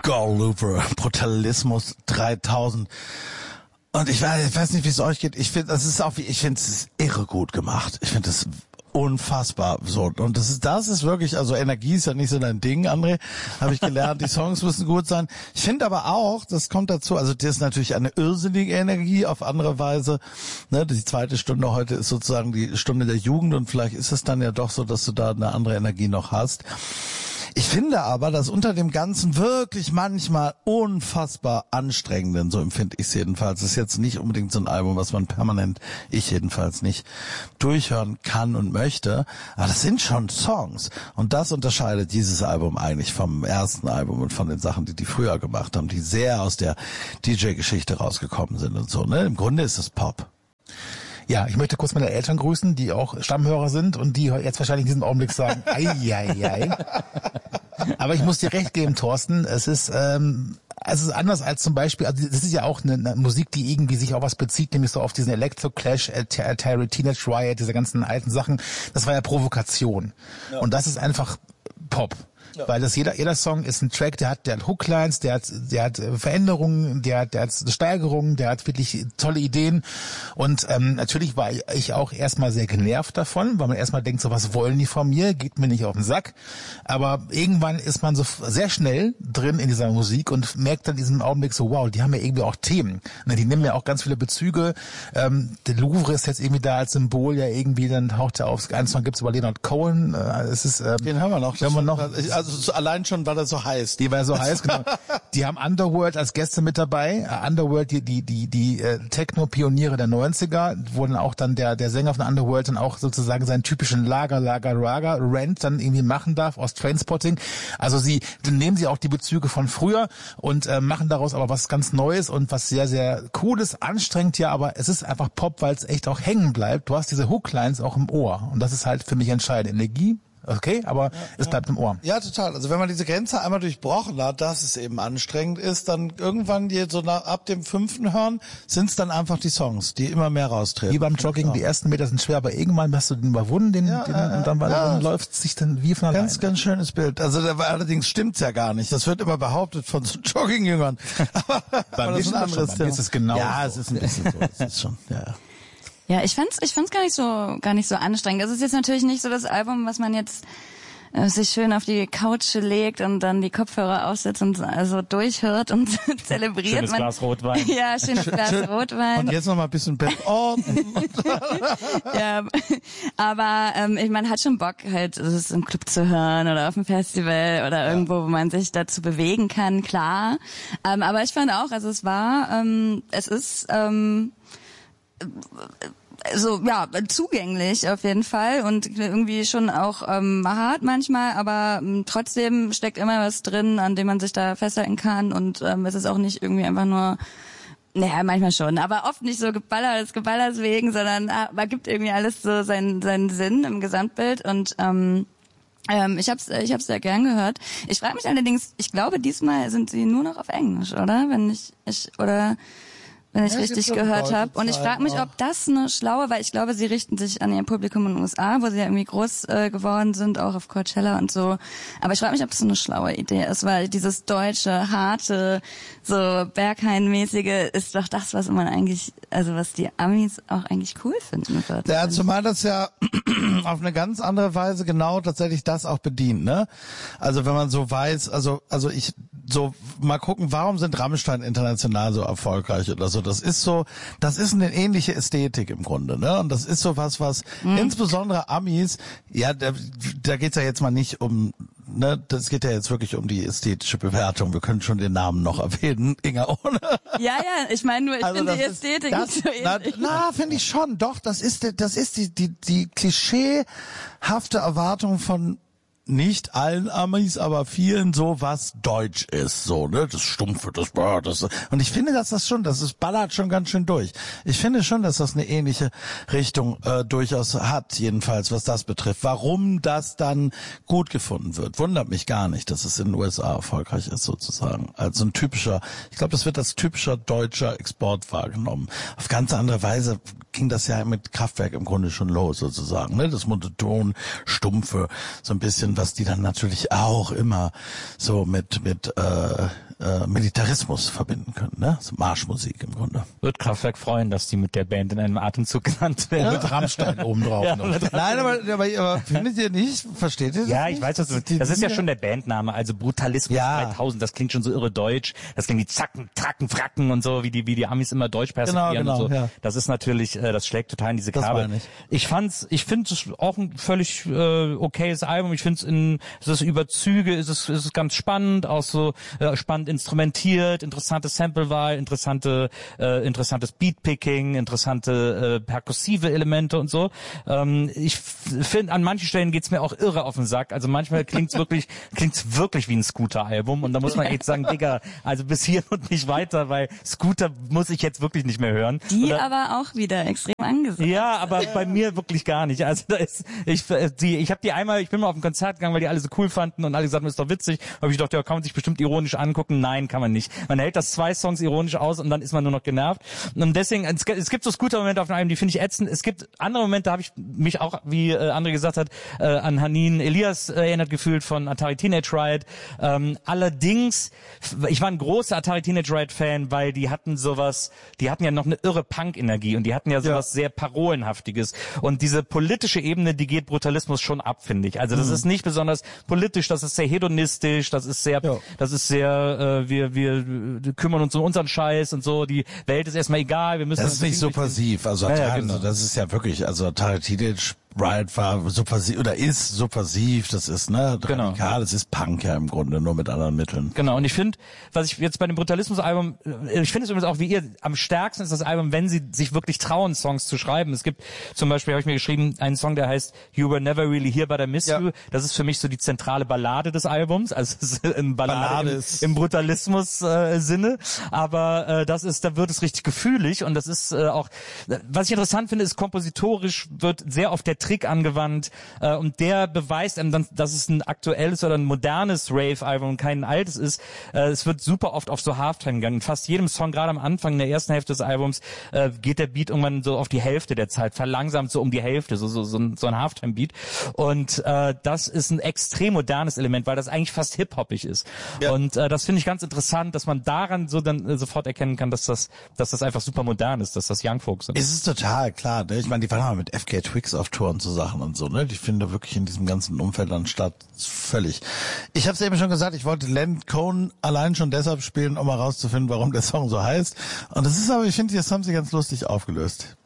Gorlooper, Brutalismus 3000. Und ich weiß nicht, wie es euch geht. Ich finde, es ist irre gut gemacht. Ich finde es unfassbar so. Und das ist wirklich, also Energie ist ja nicht so dein Ding, André, habe ich gelernt. Die Songs müssen gut sein. Ich finde aber auch, das kommt dazu, also das ist natürlich eine irrsinnige Energie auf andere Weise. Ne, die zweite Stunde heute ist sozusagen die Stunde der Jugend und vielleicht ist es dann ja doch so, dass du da eine andere Energie noch hast. Ich finde aber, dass unter dem Ganzen wirklich manchmal unfassbar anstrengenden, so empfinde ich es jedenfalls, ist jetzt nicht unbedingt so ein Album, was man permanent, ich jedenfalls nicht, durchhören kann und möchte, aber das sind schon Songs und das unterscheidet dieses Album eigentlich vom ersten Album und von den Sachen, die früher gemacht haben, die sehr aus der DJ-Geschichte rausgekommen sind und so, ne? Im Grunde ist es Pop. Ja, ich möchte kurz meine Eltern grüßen, die auch Stammhörer sind und die jetzt wahrscheinlich in diesem Augenblick sagen, ei. Aber ich muss dir recht geben, Thorsten, es ist anders als zum Beispiel, also das ist ja auch eine Musik, die irgendwie sich auf was bezieht, nämlich so auf diesen Electro Clash, Teenage Riot, diese ganzen alten Sachen. Das war ja Provokation. Ja. Und das ist einfach Pop. Ja. Weil das jeder Song ist ein Track, der hat Hooklines, der hat Veränderungen, der hat Steigerungen, der hat wirklich tolle Ideen und natürlich war ich auch erstmal sehr genervt davon, weil man erstmal denkt, so was wollen die von mir, geht mir nicht auf den Sack, aber irgendwann ist man so sehr schnell drin in dieser Musik und merkt dann in diesem Augenblick so, wow, die haben ja irgendwie auch Themen, die nehmen ja auch ganz viele Bezüge, der Louvre ist jetzt irgendwie da als Symbol, ja irgendwie, dann taucht er auf, einen Song gibt's über Leonard Cohen, es ist den haben wir noch. Also allein schon, weil er so heiß. Die war so heiß, genau. Die haben Underworld als Gäste mit dabei. Underworld, die Techno-Pioniere der 90er, wo dann auch dann der Sänger von Underworld dann auch sozusagen seinen typischen Raga-Rant dann irgendwie machen darf aus Trainspotting. Also dann nehmen sie auch die Bezüge von früher und machen daraus aber was ganz Neues und was sehr, sehr Cooles, anstrengend ja, aber es ist einfach Pop, weil es echt auch hängen bleibt. Du hast diese Hooklines auch im Ohr und das ist halt für mich entscheidend. Energie, okay, aber es bleibt im Ohr. Ja, total. Also wenn man diese Grenze einmal durchbrochen hat, dass es eben anstrengend ist, dann irgendwann ab dem 5. Hören sind es dann einfach die Songs, die immer mehr raustreten. Wie beim Jogging, die ersten Meter sind schwer, aber irgendwann hast du den überwunden, und dann läuft es sich dann wie von alleine. Ganz schönes Bild. Also allerdings stimmt's ja gar nicht. Das wird immer behauptet von so Jogging-Jüngern. Aber das ist ein anderes Thema. Ist es genau ja, es ist ein bisschen so. Es ist schon, ja. Ja, ich fand's gar nicht so anstrengend. Das ist jetzt natürlich nicht so das Album, was man jetzt sich schön auf die Couch legt und dann die Kopfhörer aufsetzt und also durchhört und zelebriert. Schönes Glas Rotwein. Ja, schönes Glas Rotwein. Und jetzt noch mal ein bisschen Bett ordnen. Ja, aber man hat schon Bock, halt es im Club zu hören oder auf dem Festival oder irgendwo, wo man sich dazu bewegen kann, klar. Aber ich fand auch, also es ist so zugänglich auf jeden Fall und irgendwie schon auch hart manchmal, aber trotzdem steckt immer was drin, an dem man sich da festhalten kann und es ist auch nicht irgendwie einfach nur, naja, manchmal schon, aber oft nicht so geballert wegen, sondern man gibt irgendwie alles so seinen Sinn im Gesamtbild und ich hab's sehr gern gehört. Ich frage mich allerdings, ich glaube diesmal sind sie nur noch auf Englisch, oder? Wenn ich richtig gehört habe. Und ich frage mich, ob das eine schlaue, weil ich glaube, sie richten sich an ihr Publikum in den USA, wo sie ja irgendwie groß geworden sind, auch auf Coachella und so. Aber ich frage mich, ob das eine schlaue Idee ist, weil dieses deutsche, harte, so Berghain-mäßige ist doch das, was man eigentlich, also was die Amis auch eigentlich cool finden wird. Ja, zumal das ja auf eine ganz andere Weise genau tatsächlich das auch bedient, ne? Also wenn man so weiß, also ich so mal gucken, warum sind Rammstein international so erfolgreich oder so? Das ist eine ähnliche Ästhetik im Grunde, ne? Und das ist so was insbesondere Amis, ja, da geht's ja jetzt mal nicht um, ne, das geht ja jetzt wirklich um die ästhetische Bewertung. Wir können schon den Namen noch erwähnen, Inga, ohne. Ja, ich meine nur, ich finde die Ästhetik nicht so ähnlich. Finde ich schon, doch, das ist die klischeehafte Erwartung von nicht allen Amis, aber vielen so, was deutsch ist, so, ne, das Stumpfe, das. Und ich finde, dass das ballert schon ganz schön durch. Ich finde schon, dass das eine ähnliche Richtung durchaus hat, jedenfalls, was das betrifft. Warum das dann gut gefunden wird, wundert mich gar nicht, dass es in den USA erfolgreich ist, sozusagen. Also ich glaube, das wird als typischer deutscher Export wahrgenommen. Auf ganz andere Weise ging das ja mit Kraftwerk im Grunde schon los, sozusagen, ne, das monoton, stumpfe, so ein bisschen, was die dann natürlich auch immer so mit Militarismus verbinden können, ne? So Marschmusik im Grunde. Wird Kraftwerk freuen, dass die mit der Band in einem Atemzug genannt werden. Mit Rammstein obendrauf. Ja, noch. Nein, aber findet ihr nicht? Versteht ihr das Ja, nicht? ich weiß, was du, das ist ja schon der Bandname, also Brutalismus Ja. 3000, das klingt schon so irre deutsch, das klingt wie Zacken, Tracken, Fracken und so, wie die Amis immer Deutsch persiflieren Genau, und so. ja. Das ist natürlich, das schlägt total in diese Das Kerbe. meine ich. Ich finde es auch ein völlig okayes Album, ich finde es ist über Züge, ist es ganz spannend, auch so spannend instrumentiert, interessante Samplewahl, interessantes Beatpicking, interessante perkussive Elemente und so. Ich finde, an manchen Stellen geht's mir auch irre auf den Sack. Also manchmal klingt's wirklich wie ein Scooter-Album und da muss man echt sagen, Digga, also bis hier und nicht weiter, weil Scooter muss ich jetzt wirklich nicht mehr hören. Die Oder, aber auch wieder extrem angesagt. ja, aber bei mir wirklich gar nicht. Also da ist, ich bin mal auf ein Konzert gegangen, weil die alle so cool fanden und alle gesagt haben, ist doch witzig. Habe ich gedacht, ja, kann man sich bestimmt ironisch angucken. Nein, kann man nicht. Man hält das 2 Songs ironisch aus und dann ist man nur noch genervt. Und deswegen, es gibt so Scooter-Momente auf dem Album, die finde ich ätzend. Es gibt andere Momente, habe ich mich auch, wie André gesagt hat, an Hanin Elias erinnert gefühlt von Atari Teenage Riot. Allerdings, ich war ein großer Atari Teenage Riot Fan, weil die hatten ja noch eine irre Punk-Energie und die hatten ja sowas sehr Parolenhaftiges. Und diese politische Ebene, die geht Brutalismus schon ab, finde ich. Also das ist nicht besonders politisch, das ist sehr hedonistisch, das ist sehr, wir kümmern uns um unseren Scheiß und so, die Welt ist erstmal egal, wir müssen... Das ist nicht subversiv, also Ja, genau. das ist ja wirklich, also Atari Teenage Riot war subversiv oder ist subversiv, das ist Genau. radikal, das ist Punk ja im Grunde, nur mit anderen Mitteln. Genau, und ich finde, was ich jetzt bei dem Brutalismus-Album, ich finde es übrigens auch wie ihr, am stärksten ist das Album, wenn sie sich wirklich trauen, Songs zu schreiben. Es gibt zum Beispiel, habe ich mir geschrieben, einen Song, der heißt You Were Never Really Here But I Miss You. Das ist für mich so die zentrale Ballade des Albums, also es ist eine Ballade im Brutalismus-Sinne, aber da wird es richtig gefühlig und das ist auch, was ich interessant finde, ist kompositorisch wird sehr oft der Trick angewandt und der beweist einem dann, dass es ein aktuelles oder ein modernes Rave-Album und kein altes ist. Es wird super oft auf so Halftime gegangen. In fast jedem Song, gerade am Anfang, in der ersten Hälfte des Albums, geht der Beat irgendwann so auf die Hälfte der Zeit, verlangsamt so um die Hälfte, so ein Halftime-Beat. Und das ist ein extrem modernes Element, weil das eigentlich fast hip-hoppig ist. Ja. Und das finde ich ganz interessant, dass man daran so dann sofort erkennen kann, dass das einfach super modern ist, dass das Young Folks sind. Es ist total klar, ne? Ich meine, die waren mal mit FK Twigs auf Tour und so Sachen und so, ne? Die finden da wirklich in diesem ganzen Umfeld dann statt. Völlig. Ich habe es eben schon gesagt, ich wollte Leonard Cohen allein schon deshalb spielen, um herauszufinden, warum der Song so heißt. Und das ist aber, ich finde, das haben sie ganz lustig aufgelöst.